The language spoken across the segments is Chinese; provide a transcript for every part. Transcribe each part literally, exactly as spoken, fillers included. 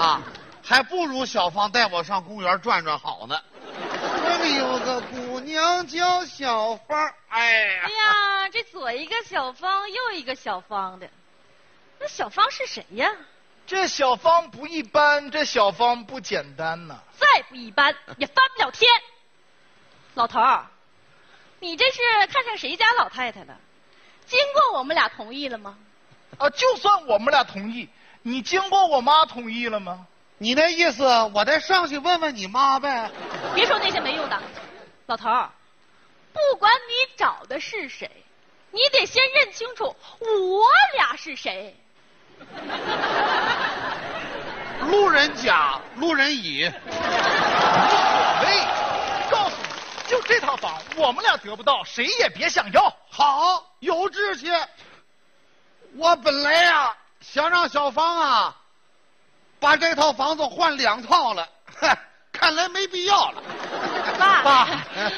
啊，还不如小芳带我上公园转转好呢。这里有个姑娘叫小芳，哎呀， 哎呀，这左一个小芳，右一个小芳的，那小芳是谁呀？ 这小芳不一般，这小芳不简单呐。 再不一般也翻不了天。老头儿，你这是看上谁家老太太了？经过我们俩同意了吗？ 啊，就算我们俩同意，你经过我妈同意了吗？ 你那意思，我再上去问问你妈呗。 别说那些没用的，老头儿，不管你找的是谁，你得先认清楚我俩是谁。 路人甲，路人乙， 无所谓。告诉你，就这套房，我们俩得不到，谁也别想要。 好，有志气。我本来呀、啊、想让小芳啊把这套房子换两套了，看来没必要了。 爸， 爸，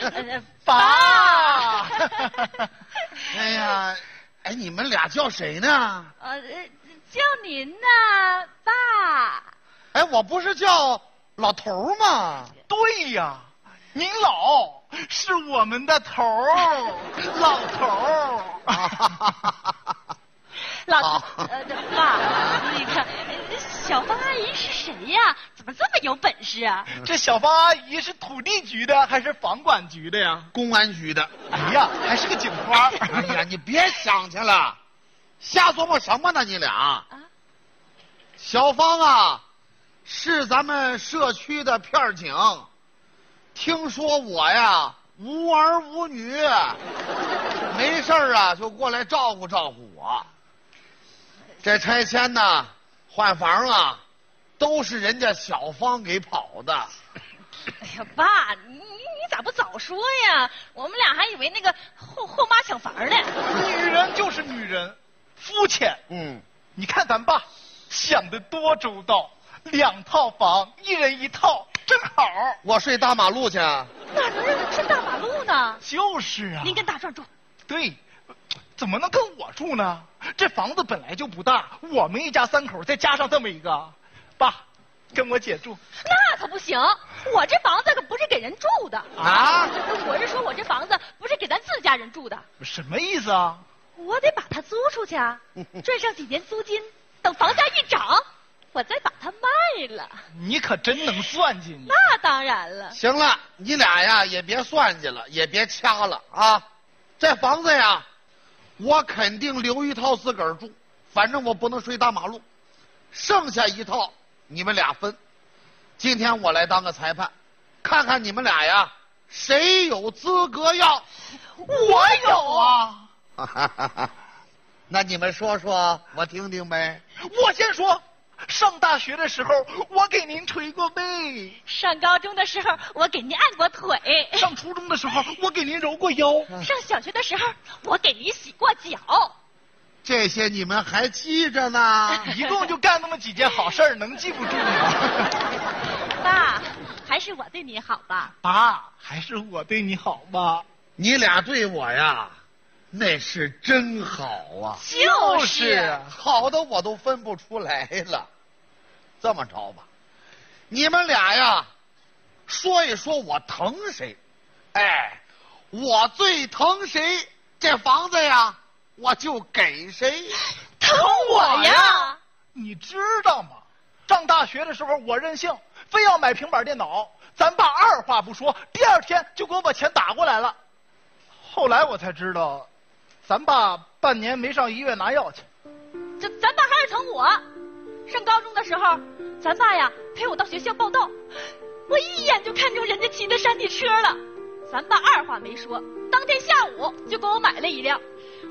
爸。 哎呀，哎，你们俩叫谁呢？ 呃，叫您呢，爸。 哎，我不是叫老头吗？ 对呀，您老是我们的头儿，老头儿。 老头，呃，爸，那个小芳阿姨是谁呀？怎么这么有本事啊？ 这小芳阿姨是土地局的还是房管局的呀？ 公安局的。 哎呀，还是个警花。 哎呀，你别想去了，瞎琢磨什么呢？你俩啊？小芳啊，是咱们社区的片警，听说我呀无儿无女，没事啊就过来照顾照顾我。这拆迁呐、换房啊，都是人家小芳给跑的。 哎呀，爸，你你咋不早说呀？我们俩还以为那个后后妈抢房呢。 女人就是女人，肤浅。 嗯， 你看咱爸想得多周到，两套房，一人一套，正好。 我睡大马路去。 哪能让人睡大马路呢？ 就是啊。 您跟大壮住。 对。怎么能跟我住呢？这房子本来就不大，我们一家三口再加上这么一个，爸，跟我姐住。 那可不行，我这房子可不是给人住的啊！ 我是说我这房子不是给咱自家人住的。 什么意思啊？ 我得把它租出去啊，赚上几年租金，等房价一涨，我再把它卖了。 你可真能算计你。 那当然了。 行了，你俩呀也别算计了，也别掐了啊！这房子呀，我肯定留一套自个儿住，反正我不能睡大马路。剩下一套你们俩分。今天我来当个裁判，看看你们俩呀谁有资格要。 我有啊。 那你们说说，我听听呗。 我先说，上大学的时候我给您捶过背， 上高中的时候我给您按过腿， 上初中的时候我给您揉过腰， 上小学的时候我给您洗过脚。 这些你们还记着呢？ 一共就干那么几件好事儿，能记不住吗？ 爸，还是我对你好吧？ 爸，还是我对你好吧？ 你俩对我呀那是真好啊， 就是好的我都分不出来了。这么着吧，你们俩呀说一说我疼谁。哎，我最疼谁，这房子呀我就给谁。 疼我呀？ 你知道吗？上大学的时候我任性，非要买平板电脑，咱爸二话不说，第二天就给我把钱打过来了。后来我才知道，咱爸半年没上医院拿药去。 这咱爸还是疼我。上高中的时候，咱爸呀陪我到学校报到，我一眼就看中人家骑的山地车了。咱爸二话没说，当天下午就给我买了一辆。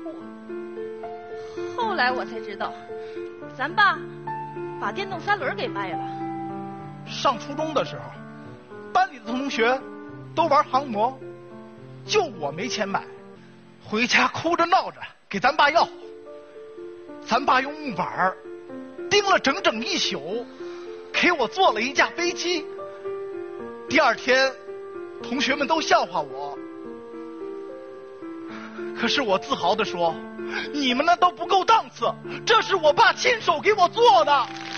我后来我才知道，咱爸把电动三轮给卖了。 上初中的时候，班里的同学都玩航模，就我没钱买，回家哭着闹着给咱爸要。咱爸用木板钉了整整一宿，给我做了一架飞机。第二天同学们都笑话我，可是我自豪地说，你们那都不够档次，这是我爸亲手给我做的。